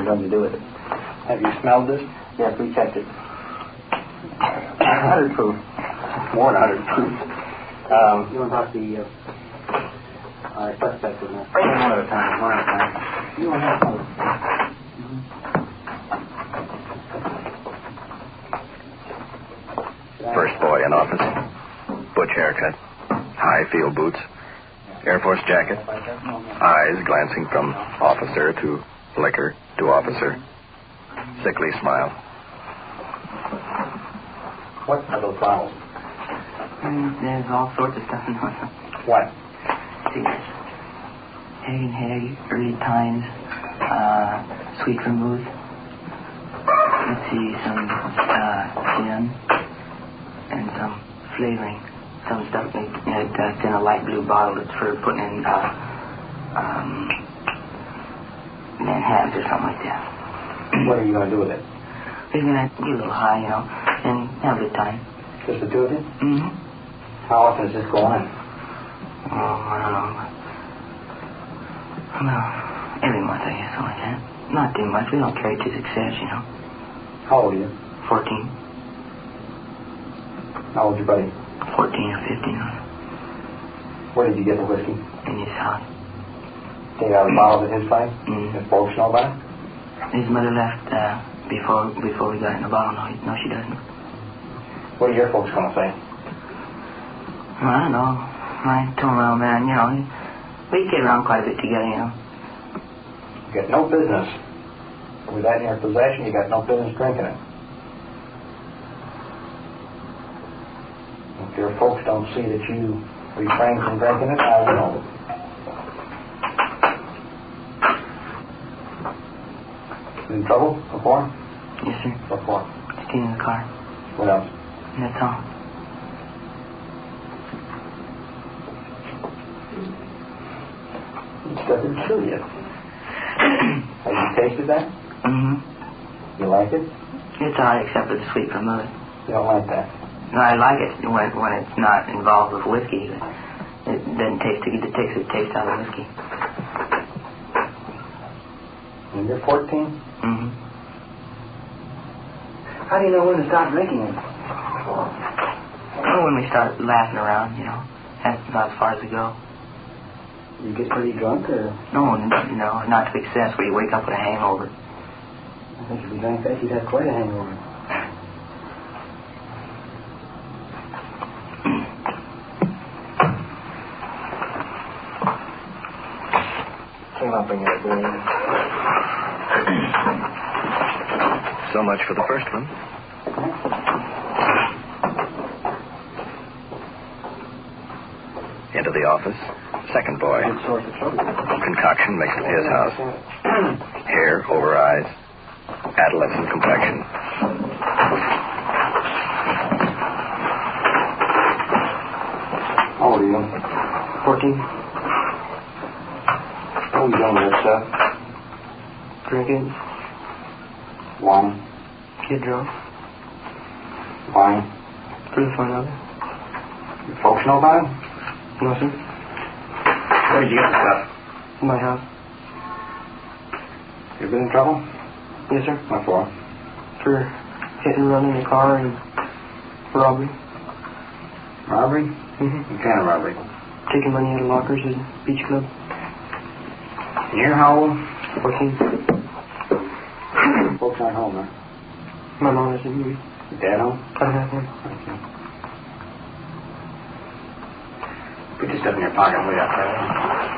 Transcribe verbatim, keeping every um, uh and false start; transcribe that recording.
going to do with it. Have you smelled this? Yes, we checked it. one hundred proof. More than one hundred proof. Um, You want to talk to the uh, our suspect in there? bring them one at a time. One at a time. You want to have some? First boy in office. Butch haircut. High field boots. Air Force jacket. Eyes glancing from officer to liquor to officer. Sickly smile. What are those bottles? Mm, there's all sorts of stuff in there. What? Cigarettes. Hay and hay, early times, uh, sweet vermouth. Let's see, some uh, gin and some flavoring. Some stuff in, uh, in a light blue bottle that's for putting in uh, um, Manhattans or something like that. What are you going to do with it? We're going to get a little high, you know, and have a good time. Just the two of you? Mm-hmm. How often does this go on? Oh, I don't know. Well, every month, I guess, something like that. Not too much. We don't carry it to success, you know. How old are you? Fourteen. How old's your buddy? Fourteen or fifteen. Where did you get the whiskey? In his house. Take out a bottle at his place? Mm. His folks know about it? His mother left uh, before before we got in the bottle. No, no, she doesn't. What are your folks going to say? Well, I don't know. I told my old man, you know, we get around quite a bit together, you know. You got no business. With that in your possession, you got no business drinking it. If your folks don't see that you refrain from drinking it, I will. In trouble before? Yes, sir. Before. Stealing the car. What else? And that's all. It doesn't kill you. Have you tasted that? Mm-hmm. You like it? It's all right except for the sweet vermouth. You don't like that? No, I like it when when it's not involved with whiskey. It doesn't taste it. It takes the taste out of whiskey. And you're fourteen? Mm-hmm. How do you know when to stop drinking it? Well, when we start laughing around, you know, that's about as far as we go. You get pretty drunk, or? No, no, not to excess where you wake up with a hangover. I think if you drank that, you'd have quite a hangover. Came up in your brain. So much for the first one. Into the office. Second boy. Good source of trouble. Concoction mixed at his house. Hair over eyes. Adolescent complexion. How old are you? Fourteen. What are you doing with that stuff? Drinking. Wine. Get drunk. Wine. For the fun of it. Your folks know about it? No, sir. Where did you get the stuff? In my house. You been in trouble? Yes, sir. What for? For hitting and running the car and robbery. Robbery? Mm-hmm. What kind of robbery? Taking money out of lockers at the beach club. You're how old? Fourteen. Folks aren't home, huh? My mom isn't here. Your dad home? I don't have one. Okay. Put your stuff in your pocket way up there.